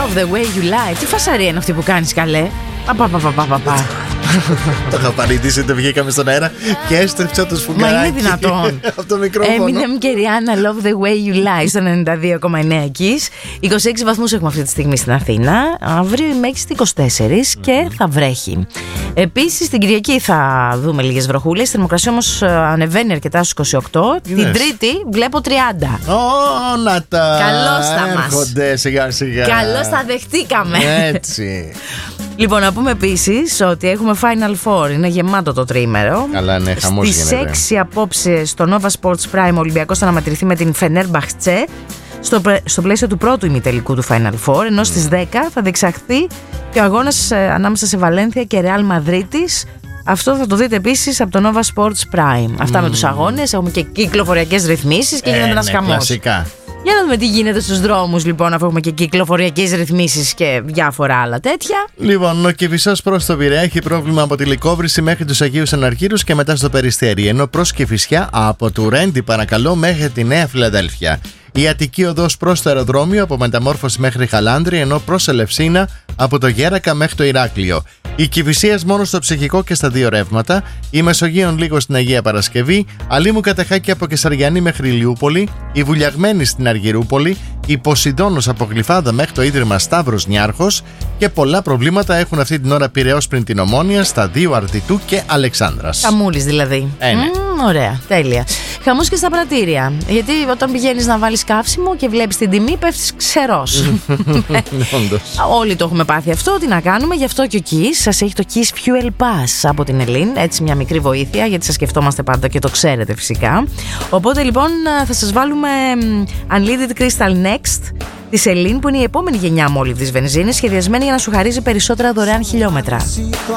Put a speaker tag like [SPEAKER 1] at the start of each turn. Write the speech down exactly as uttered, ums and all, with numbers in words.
[SPEAKER 1] love the way you lie. Τι φασαρία είναι αυτή που κάνεις, καλέ? Παπαπαπαπαπα.
[SPEAKER 2] Το είχα παραιτήσει, βγήκαμε στον αέρα και έστρεψα το σφουγγαράκι.
[SPEAKER 1] Μα είναι δυνατόν?
[SPEAKER 2] Από το μικρόφωνο.
[SPEAKER 1] Eminem και Rihanna, love the way you lie, στο ενενήντα δύο κόμμα εννέα Kiss. είκοσι έξι βαθμούς έχουμε αυτή τη στιγμή στην Αθήνα. Αύριο η μέγιστη είκοσι τέσσερα και θα βρέχει. Επίσης την Κυριακή θα δούμε λίγες βροχούλες. Η θερμοκρασία όμως ανεβαίνει αρκετά στους είκοσι οκτώ. Την Τρίτη βλέπω τριάντα.
[SPEAKER 2] Ω, να τα.
[SPEAKER 1] Καλώς τα μας.
[SPEAKER 2] Έρχονται σιγά σιγά.
[SPEAKER 1] Καλώς τα δεχτήκαμε.
[SPEAKER 2] Έτσι.
[SPEAKER 1] Λοιπόν, να πούμε επίσης ότι έχουμε Final Four. Είναι γεμάτο το τρίμερο.
[SPEAKER 2] Καλά, ναι, χαμός γίνεται.
[SPEAKER 1] Στις έξι απόψε στο Nova Sports Prime ο Ολυμπιακός θα αναμετρηθεί με την Fenerbahce στο, στο πλαίσιο του πρώτου ημιτελικού του Final Four. Ενώ στις δέκα θα διεξαχθεί και ο αγώνας ε, ανάμεσα σε Βαλένθια και Real Madridis. Αυτό θα το δείτε επίσης από το Nova Sports Prime. Αυτά mm. με τους αγώνες. Έχουμε και κυκλοφοριακές ρυθμίσεις και ε, γίνεται ένας
[SPEAKER 2] ναι,
[SPEAKER 1] χαμός.
[SPEAKER 2] Κλασικά.
[SPEAKER 1] Για να δούμε τι γίνεται στους δρόμους, λοιπόν, αφού έχουμε και κυκλοφοριακές ρυθμίσεις και διάφορα άλλα τέτοια.
[SPEAKER 2] Λοιπόν, ο Κηφισός προς το Πειραιά έχει πρόβλημα από τη Λυκόβρηση μέχρι τους Αγίους Αναρχήρους και μετά στο Περιστέρι. Ενώ προς Κηφισιά από του Ρέντι, παρακαλώ, μέχρι τη Νέα Φιλαδέλφια. Η Αττική οδός προς το αεροδρόμιο από Μεταμόρφωση μέχρι Χαλάνδρη, ενώ προς Ελευσίνα από το Γέρακα μέχρι το Ηράκλειο. Η Κηφισίας μόνο στο Ψυχικό και στα δύο ρεύματα. Η Μεσογείων λίγο στην Αγία Παρασκευή. Αλήμου Κατεχάκη από Κεσαριανή μέχρι Ηλιούπολη. Η Βουλιαγμένη στην Αργυρούπολη. Η Ποσειδώνος από Γλυφάδα μέχρι το Ίδρυμα Σταύρος Νιάρχος. Και πολλά προβλήματα έχουν αυτή την ώρα Πειραιώς πριν την Ομόνια, στα δύο Αρτιτού και Αλεξάνδρας.
[SPEAKER 1] Καμούλης δηλαδή.
[SPEAKER 2] Ε, ναι.
[SPEAKER 1] Mm, ωραία, τέλεια. Χαμός και στα πρατήρια. Γιατί όταν πηγαίνεις να βάλεις καύσιμο και βλέπεις την τιμή, πέφτεις ξερός. Όλοι το έχουμε πάθει αυτό. Τι να κάνουμε, γι' αυτό και ο Kiss σας έχει το Kiss Fuel Pass από την Ελλήν. Έτσι, μια μικρή βοήθεια, γιατί σας σκεφτόμαστε πάντα και το ξέρετε φυσικά. Οπότε λοιπόν θα σας βάλουμε Unleaded Crystal Next της Ελλήν, που είναι η επόμενη γενιά μόλιβδης βενζίνης, σχεδιασμένη για να σου χαρίζει περισσότερα δωρεάν χιλιόμετρα.